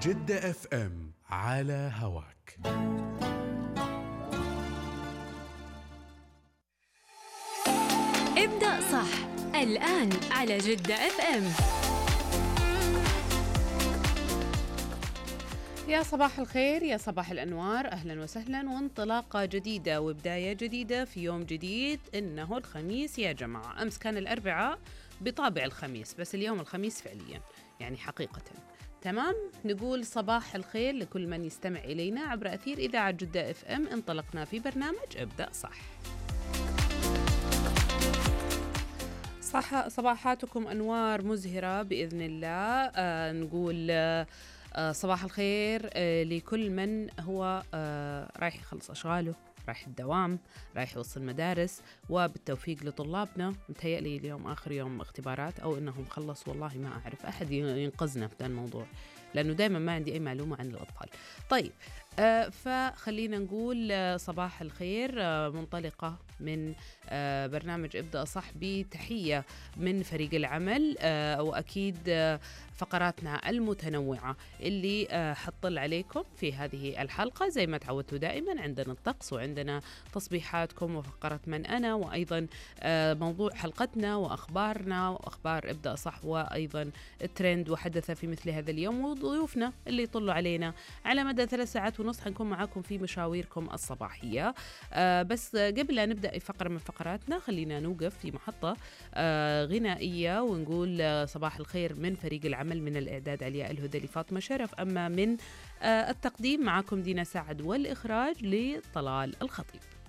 جدة اف ام على هواك. ابدأ صح الآن على جدة اف ام. يا صباح الخير، يا صباح الأنوار، أهلا وسهلا، وانطلاقة جديدة وبداية جديدة في يوم جديد. إنه الخميس يا جماعة. أمس كان الأربعاء بطابع الخميس، بس اليوم الخميس فعليا، يعني حقيقة. تمام، نقول صباح الخير لكل من يستمع إلينا عبر أثير إذاعة جدة اف ام. انطلقنا في برنامج ابدأ صح. صباحاتكم أنوار مزهرة بإذن الله. نقول صباح الخير لكل من هو رايح يخلص أشغاله، رايح الدوام، رايح يوصل مدارس، وبالتوفيق لطلابنا. متهيألي اليوم آخر يوم اختبارات أو إنهم خلصوا، والله ما أعرف، أحد ينقذنا في الموضوع لأنه دائما ما عندي أي معلومة عن الأطفال. طيب فخلينا نقول صباح الخير. منطلقة من برنامج ابدأ صح بتحية من فريق العمل، وأكيد فقراتنا المتنوعة اللي حطل عليكم في هذه الحلقة. زي ما تعودتوا دائما عندنا الطقس، وعندنا تصبيحاتكم، وفقرة من أنا، وأيضا موضوع حلقتنا وأخبارنا وأخبار ابدأ صح، وأيضا الترند وحدث في مثل هذا اليوم، وضيوفنا اللي يطلوا علينا على مدى 3 ساعات ونص. حنكون معاكم في مشاويركم الصباحية. بس قبل لا نبدأ فقرة من فقراتنا، خلينا نوقف في محطة غنائية ونقول صباح الخير من فريق العمل، من الإعداد علياء الهدلي، فاطمة شرف، أما من التقديم معكم دينا سعد، والإخراج لطلال الخطيب.